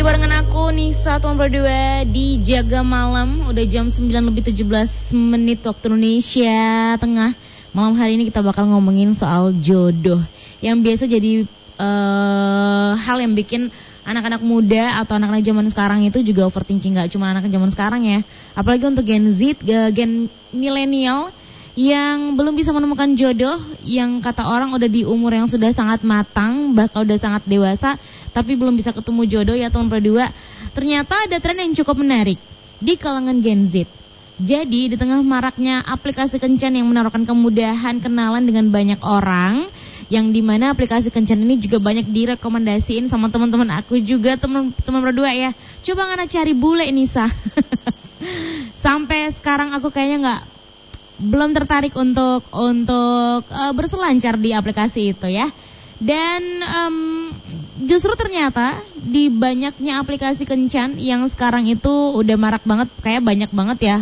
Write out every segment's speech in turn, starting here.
barengan aku Nisa teman berdua di Jaga Malam. Udah jam 9:17 waktu Indonesia Tengah. Malam hari ini kita bakal ngomongin soal jodoh, yang biasa jadi hal yang bikin anak-anak muda atau anak-anak zaman sekarang itu juga overthinking. Gak cuma anak zaman sekarang ya, apalagi untuk Gen Z, Gen milenial yang belum bisa menemukan jodoh, yang kata orang udah di umur yang sudah sangat matang, bahkan udah sangat dewasa, tapi belum bisa ketemu jodoh ya teman berdua. Ternyata ada tren yang cukup menarik di kalangan Gen Z. Jadi di tengah maraknya aplikasi kencan yang menawarkan kemudahan kenalan dengan banyak orang, yang dimana aplikasi kencan ini juga banyak direkomendasiin sama teman-teman aku juga, teman-teman berdua ya. Coba ngana cari bule Nisa. Sampai sekarang aku kayaknya belum tertarik untuk berselancar di aplikasi itu ya. Dan justru ternyata di banyaknya aplikasi kencan yang sekarang itu udah marak banget, kayak banyak banget ya,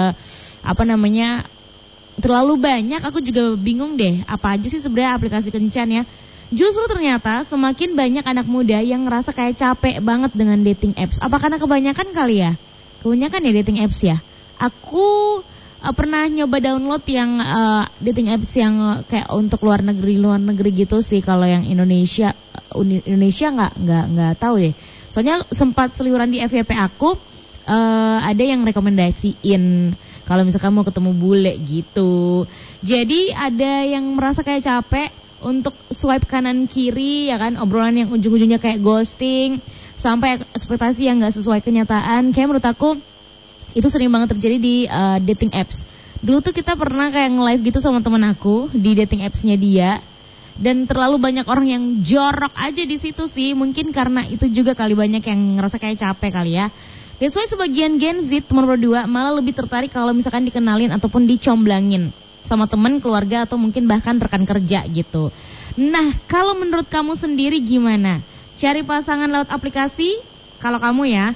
terlalu banyak. Aku juga bingung deh, apa aja sih sebenarnya aplikasi kencan ya. Justru ternyata semakin banyak anak muda yang ngerasa kayak capek banget dengan dating apps. Apa karena kebanyakan kali ya? Kebanyakan ya dating apps ya. Aku pernah nyoba download yang dating apps yang kayak untuk luar negeri gitu sih. Kalau yang Indonesia nggak tahu deh. Soalnya sempat seliuran di FYP aku, ada yang rekomendasiin kalau misalkan mau ketemu bule gitu. Jadi ada yang merasa kayak capek untuk swipe kanan kiri ya kan, obrolan yang ujung-ujungnya kayak ghosting, sampai ekspektasi yang nggak sesuai kenyataan. Kayak menurut aku itu sering banget terjadi di dating apps. Dulu tuh kita pernah kayak nge-live gitu sama temen aku di dating apps-nya dia. Dan terlalu banyak orang yang jorok aja di situ sih. Mungkin karena itu juga kali banyak yang ngerasa kayak capek kali ya. That's why sebagian Gen Z teman berdua malah lebih tertarik kalau misalkan dikenalin ataupun dicomblangin sama temen, keluarga, atau mungkin bahkan rekan kerja gitu. Nah, kalau menurut kamu sendiri gimana? Cari pasangan lewat aplikasi? Kalau kamu ya,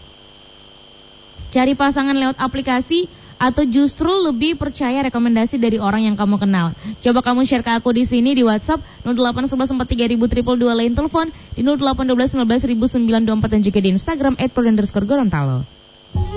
cari pasangan lewat aplikasi atau justru lebih percaya rekomendasi dari orang yang kamu kenal? Coba kamu share ke aku di sini di WhatsApp 0811430022, lain telepon di 0812191024 dan juga di Instagram @pro_gorontalo.